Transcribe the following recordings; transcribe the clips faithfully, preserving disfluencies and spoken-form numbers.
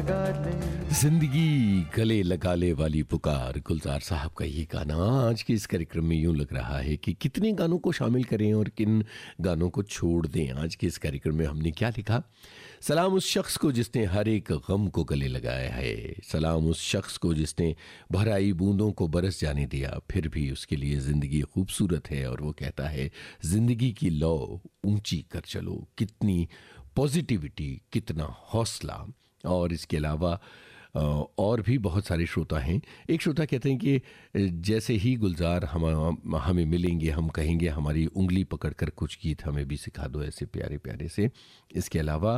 लगा ले। जिंदगी गले लगा ले वाली पुकार, गुलजार साहब का ये गाना आज के इस कार्यक्रम में यूं लग रहा है कि कितने गानों को शामिल करें और किन गानों को छोड़ दें। आज के इस कार्यक्रम में हमने क्या लिखा? सलाम उस शख्स को जिसने हर एक गम को गले लगाया है, सलाम उस शख्स को जिसने भर आई बूंदों को बरस जाने दिया, फिर भी उसके लिए ज़िंदगी खूबसूरत है। और वो कहता है ज़िंदगी की लौ ऊंची कर चलो। कितनी पॉजिटिविटी, कितना हौसला। और इसके अलावा और भी बहुत सारे श्रोता हैं। एक श्रोता कहते हैं कि जैसे ही गुलजार हम हमें मिलेंगे हम कहेंगे हमारी उंगली पकड़कर कुछ गीत हमें भी सिखा दो, ऐसे प्यारे प्यारे से। इसके अलावा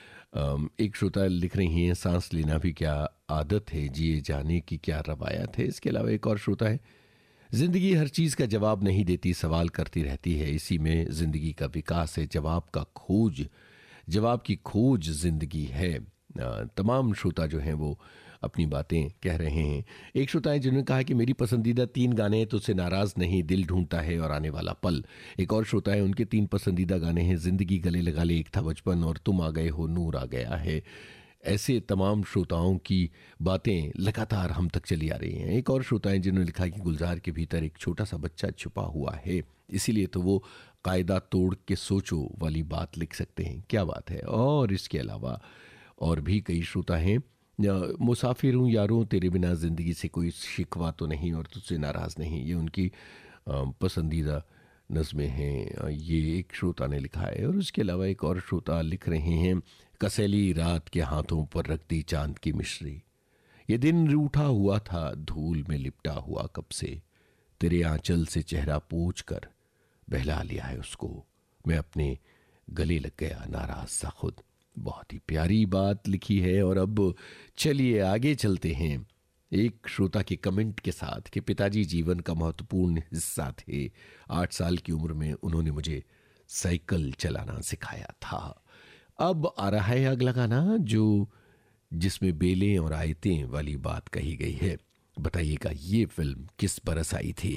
एक श्रोता लिख रही हैं सांस लेना भी क्या आदत है, जिए जाने की क्या रवायत है। इसके अलावा एक और श्रोता है, ज़िंदगी हर चीज़ का जवाब नहीं देती, सवाल करती रहती है, इसी में ज़िंदगी का विकास है। जवाब का खोज जवाब की खोज ज़िंदगी है। तमाम श्रोता जो हैं वो अपनी बातें कह रहे हैं। एक श्रोता है जिन्होंने कहा कि मेरी पसंदीदा तीन गाने हैं, तो उससे नाराज़ नहीं, दिल ढूंढता है और आने वाला पल। एक और श्रोता है उनके तीन पसंदीदा गाने हैं, ज़िंदगी गले लगा ले, एक था बचपन और तुम आ गए हो, नूर आ गया है। ऐसे तमाम श्रोताओं की बातें लगातार हम तक चली आ रही हैं। एक और श्रोता है जिन्होंने लिखा कि गुलजार के भीतर एक छोटा सा बच्चा छुपा हुआ है, इसीलिए तो वो कायदा तोड़ के सोचो वाली बात लिख सकते हैं। क्या बात है। और इसके अलावा और भी कई श्रोता हैं, मुसाफिर हूँ यारों तेरे बिना ज़िंदगी से कोई शिकवा तो नहीं और तुझसे नाराज़ नहीं, ये उनकी पसंदीदा नज़में हैं। ये एक श्रोता ने लिखा है। और उसके अलावा एक और श्रोता लिख रहे हैं, कसैली रात के हाथों पर रख दी चांद की मिश्री, ये दिन रूठा हुआ था धूल में लिपटा हुआ कब से, तेरे आंचल से चेहरा पोंछ कर बहला लिया है उसको, मैं अपने गले लग गया नाराज सा खुद। बहुत ही प्यारी बात लिखी है। और अब चलिए आगे चलते हैं एक श्रोता के कमेंट के साथ कि पिताजी जीवन का महत्वपूर्ण हिस्सा थे। आठ साल की उम्र में उन्होंने मुझे साइकिल चलाना सिखाया था। अब आ रहा है अगला गाना जो जिसमें बेलें और आयतें वाली बात कही गई है। बताइएगा ये फिल्म किस बरस आई थी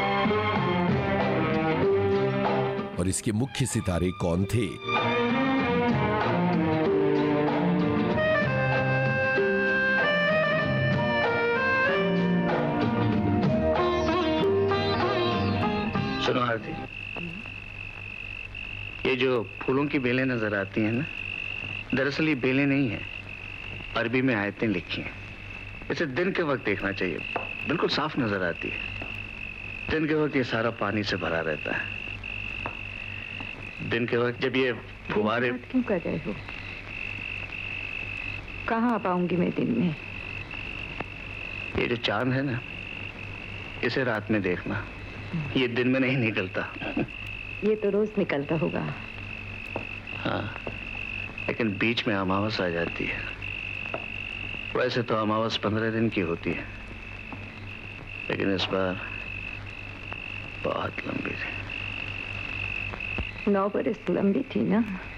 और इसके मुख्य सितारे कौन थे? सुनो आरती, ये जो फूलों की बेलें नजर आती हैं ना, दरअसल ये बेलें नहीं है, अरबी में आयतें लिखी हैं। इसे दिन के वक्त देखना चाहिए, बिल्कुल साफ नजर आती है। दिन के वक्त ये सारा पानी से भरा रहता है। दिन के वक्त जब ये फुहारे क्यों कर रहे हो? कहाँ आ पाऊंगी मैं दिन में? ये जो चांद है ना, इसे रात में देखना, ये दिन में नहीं निकलता। ये तो रोज निकलता होगा। हाँ, लेकिन बीच में अमावस आ जाती है। वैसे तो अमावस पंद्रह दिन की होती है, लेकिन इस बार बहुत लंबी थी। नौ बरस लंबी थी ना।